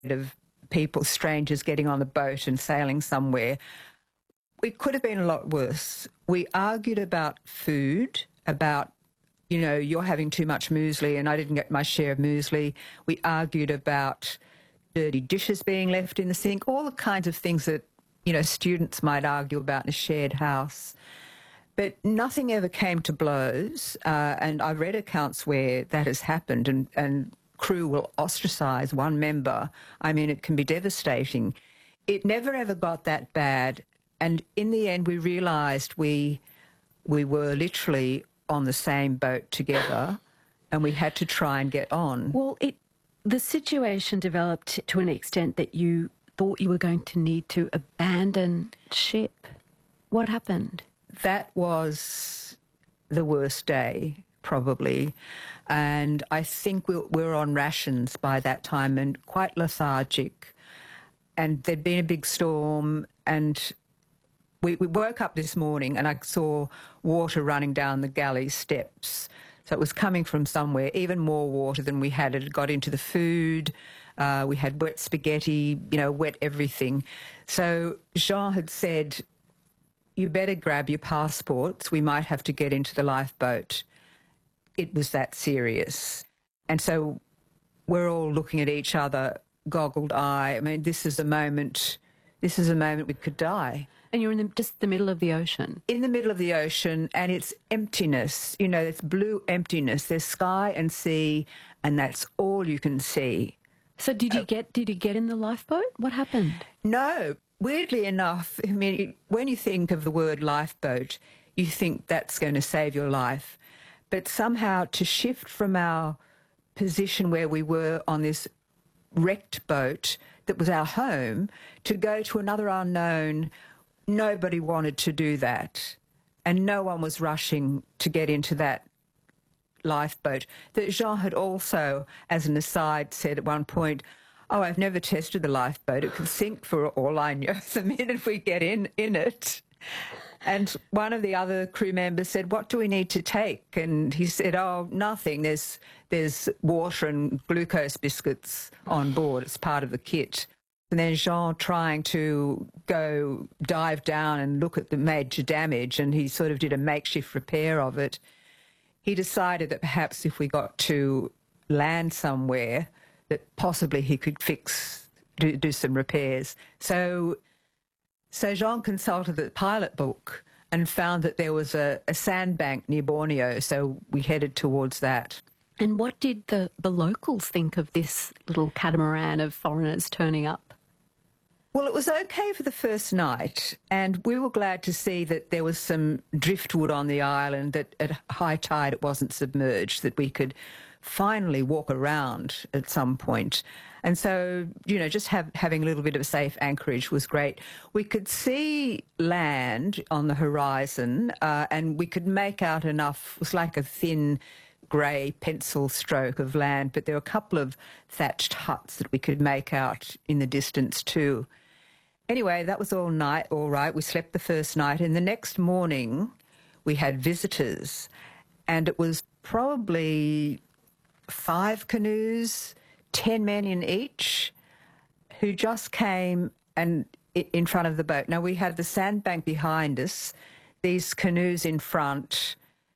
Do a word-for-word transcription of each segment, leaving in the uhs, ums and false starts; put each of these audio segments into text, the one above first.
of people, strangers getting on the boat and sailing somewhere. It could have been a lot worse. We argued about food, about, you know, you're having too much muesli and I didn't get my share of muesli. We argued about dirty dishes being left in the sink, all the kinds of things that, you know, students might argue about in a shared house. But nothing ever came to blows, uh, and I've read accounts where that has happened, and, and crew will ostracise one member. I mean, it can be devastating. It never ever got that bad, and in the end we realised we, we were literally on the same boat together and we had to try and get on. Well, it, the situation developed to an extent that you thought you were going to need to abandon ship. What happened? That was the worst day, probably. And I think we were on rations by that time and quite lethargic. And there'd been a big storm, and we, we woke up this morning and I saw water running down the galley steps. So it was coming from somewhere, even more water than we had. It had got into the food. Uh, we had wet spaghetti, you know, wet everything. So Jean had said, you better grab your passports. We might have to get into the lifeboat. It was that serious. And so we're all looking at each other, goggled eye. I mean, this is a moment, this is a moment we could die. And you're in the, just the middle of the ocean? In the middle of the ocean, and it's emptiness. You know, it's blue emptiness. There's sky and sea, and that's all you can see. So did you get, did you get in the lifeboat? What happened? No. Weirdly enough, I mean, when you think of the word lifeboat, you think that's going to save your life. But somehow to shift from our position where we were on this wrecked boat that was our home to go to another unknown, nobody wanted to do that. And no one was rushing to get into that lifeboat. That Jean had also, as an aside, said at one point, oh, I've never tested the lifeboat. It could sink for all I know the minute we get in, in it. And one of the other crew members said, what do we need to take? And he said, oh, nothing. There's, there's water and glucose biscuits on board. It's part of the kit. And then Jean trying to go dive down and look at the major damage, and he sort of did a makeshift repair of it. He decided that perhaps if we got to land somewhere, that possibly he could fix, do, do some repairs. So, so Jean consulted the pilot book and found that there was a, a sandbank near Borneo, so we headed towards that. And what did the, the locals think of this little catamaran of foreigners turning up? Well, it was okay for the first night, and we were glad to see that there was some driftwood on the island, that at high tide it wasn't submerged, that we could finally walk around at some point. And so, you know, just have, having a little bit of a safe anchorage was great. We could see land on the horizon, uh, and we could make out enough, it was like a thin grey pencil stroke of land, but there were a couple of thatched huts that we could make out in the distance too. Anyway, that was all night, all right. We slept the first night, and the next morning we had visitors, and it was probably five canoes, ten men in each, who just came and in front of the boat. Now, we had the sandbank behind us, these canoes in front.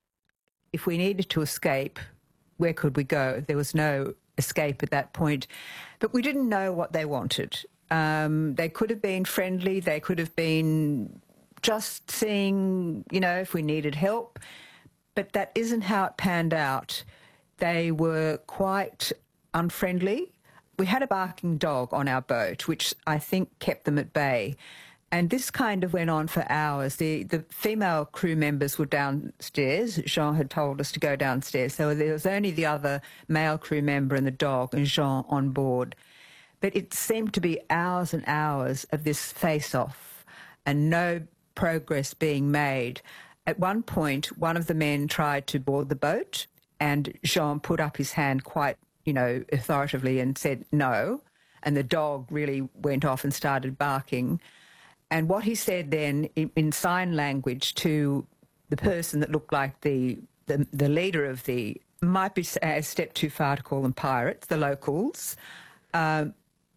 If we needed to escape, where could we go? There was no escape at that point. But we didn't know what they wanted. Um, they could have been friendly. They could have been just seeing, you know, if we needed help. But that isn't how it panned out. They were quite unfriendly. We had a barking dog on our boat, which I think kept them at bay. And this kind of went on for hours. The, the female crew members were downstairs. Jean had told us to go downstairs. So there was only the other male crew member and the dog and Jean on board. But it seemed to be hours and hours of this face-off and no progress being made. At one point, one of the men tried to board the boat, and Jean put up his hand quite, you know, authoritatively and said no. And the dog really went off and started barking. And what he said then in, in sign language to the person that looked like the, the, the leader of the, might be a step too far to call them pirates, the locals, um,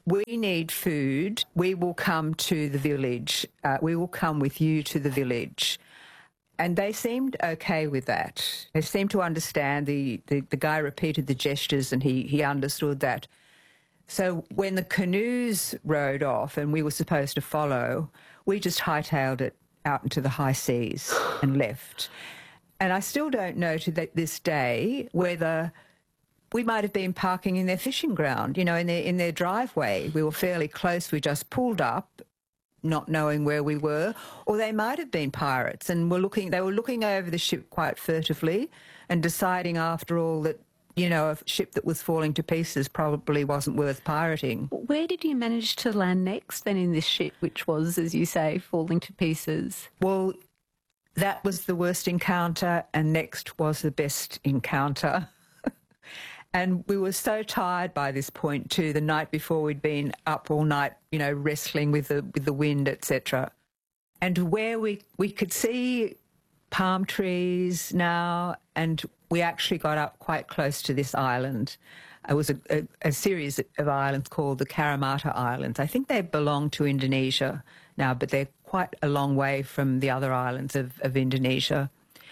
we need food. We will come to the village. Uh, we will come with you to the village. And they seemed okay with that. They seemed to understand. The, the, the guy repeated the gestures and he, he understood that. So when the canoes rowed off and we were supposed to follow, we just hightailed it out into the high seas and left. And I still don't know to th- this day whether we might have been parking in their fishing ground, you know, in their, in their driveway. We were fairly close. We just pulled up, not knowing where we were, or they might have been pirates and were looking, they were looking over the ship quite furtively and deciding after all that, you know, a ship that was falling to pieces probably wasn't worth pirating. Where did you manage to land next then in this ship, which was, as you say, falling to pieces? Well, that was the worst encounter, and next was the best encounter. And we were so tired by this point too. The night before we'd been up all night, you know, wrestling with the with the wind, et cetera. And where we we could see palm trees now, and we actually got up quite close to this island. It was a, a, a series of islands called the Karamata Islands. I think they belong to Indonesia now, but they're quite a long way from the other islands of, of Indonesia.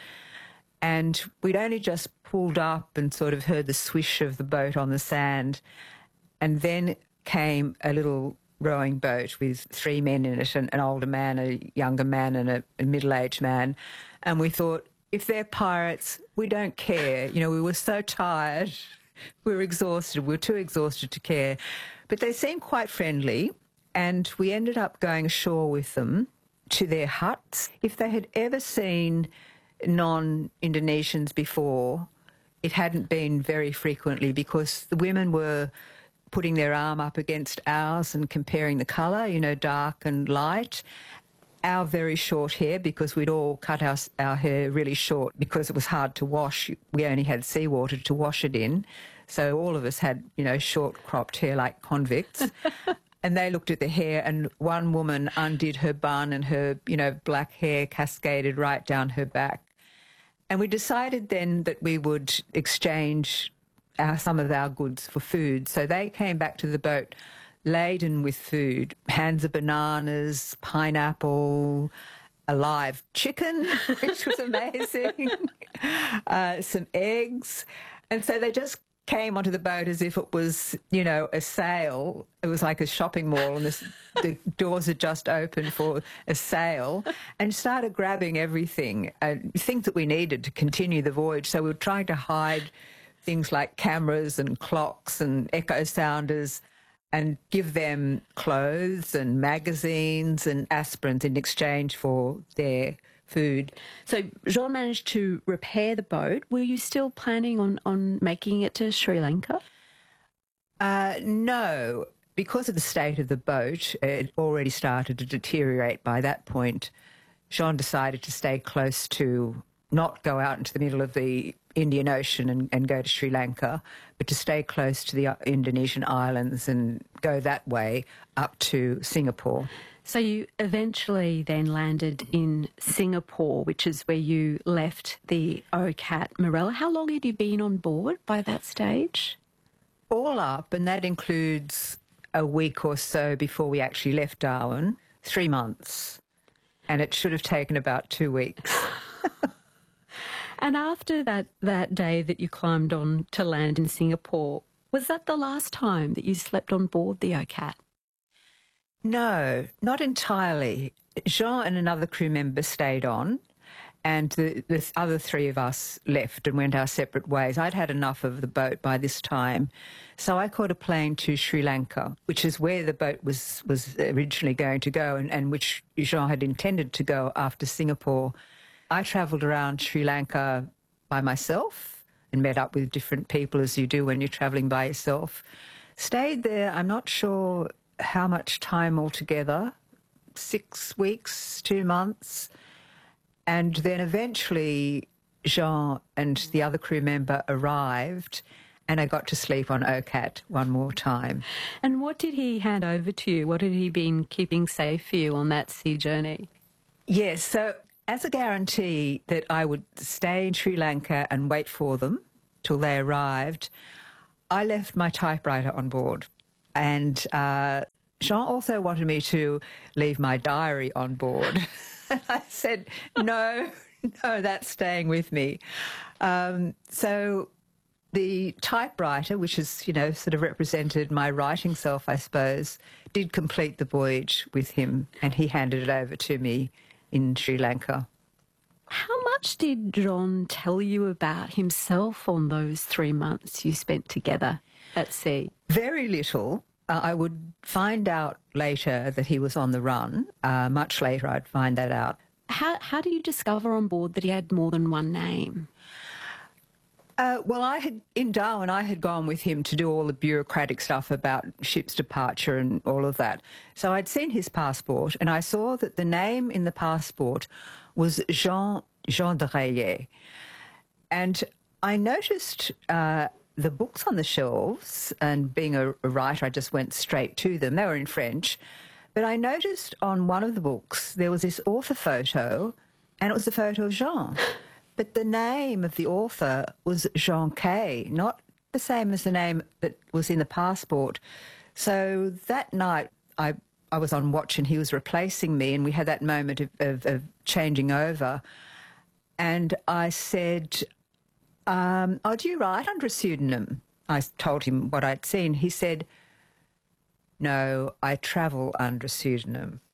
And we'd only just pulled up and sort of heard the swish of the boat on the sand. And then came a little rowing boat with three men in it, an, an older man, a younger man and a, a middle-aged man. And we thought, if they're pirates, we don't care. You know, we were so tired. We were exhausted. We were too exhausted to care. But they seemed quite friendly. And we ended up going ashore with them to their huts. If they had ever seen non-Indonesians before, it hadn't been very frequently, because the women were putting their arm up against ours and comparing the colour, you know, dark and light. Our very short hair, because we'd all cut our, our hair really short because it was hard to wash. We only had seawater to wash it in. So all of us had, you know, short cropped hair like convicts. And they looked at the hair, and one woman undid her bun and her, you know, black hair cascaded right down her back. And we decided then that we would exchange our, some of our goods for food. So they came back to the boat laden with food, hands of bananas, pineapple, a live chicken, which was amazing, uh, some eggs. And so they just came onto the boat as if it was, you know, a sale. It was like a shopping mall, and this, the doors had just opened for a sale, and started grabbing everything, uh, things that we needed to continue the voyage. So we were trying to hide things like cameras and clocks and echo sounders, and give them clothes and magazines and aspirins in exchange for their food. So Jean managed to repair the boat. Were you still planning on, on making it to Sri Lanka? Uh, no, because of the state of the boat, it already started to deteriorate by that point. Jean decided to stay close to, not go out into the middle of the Indian Ocean and, and go to Sri Lanka, but to stay close to the Indonesian islands and go that way up to Singapore. So you eventually then landed in Singapore, which is where you left the OCAT Morella. How long had you been on board by that stage? All up, and that includes a week or so before we actually left Darwin, three months. And it should have taken about two weeks. And after that, that day that you climbed on to land in Singapore, was that the last time that you slept on board the OCAT? No, not entirely. Jean and another crew member stayed on, and the, the other three of us left and went our separate ways. I'd had enough of the boat by this time, so I caught a plane to Sri Lanka, which is where the boat was, was originally going to go, and, and which Jean had intended to go after Singapore. I travelled around Sri Lanka by myself and met up with different people, as you do when you're travelling by yourself. Stayed there, I'm not sure how much time altogether, six weeks, two months. And then eventually Jean and the other crew member arrived, and I got to sleep on OCAT one more time. And what did he hand over to you? What had he been keeping safe for you on that sea journey? Yes, so as a guarantee that I would stay in Sri Lanka and wait for them till they arrived, I left my typewriter on board. And uh, Jean also wanted me to leave my diary on board. And I said, no, no, that's staying with me. Um, so the typewriter, which is, you know, sort of represented my writing self, I suppose, did complete the voyage with him, and he handed it over to me in Sri Lanka. How much did John tell you about himself on those three months you spent together at sea? Very little. Uh, I would find out later that he was on the run. Uh, much later I'd find that out. How, how do you discover on board that he had more than one name? Uh, well, I had in Darwin, I had gone with him to do all the bureaucratic stuff about ship's departure and all of that. So I'd seen his passport, and I saw that the name in the passport was Jean Jean de Rayet. And I noticed uh, the books on the shelves, and being a, a writer, I just went straight to them. They were in French. But I noticed on one of the books there was this author photo, and it was a photo of Jean. But the name of the author was Jean Kay, not the same as the name that was in the passport. So that night I I was on watch and he was replacing me, and we had that moment of, of, of changing over. And I said, um, oh, do you write under a pseudonym? I told him what I'd seen. He said, no, I travel under a pseudonym.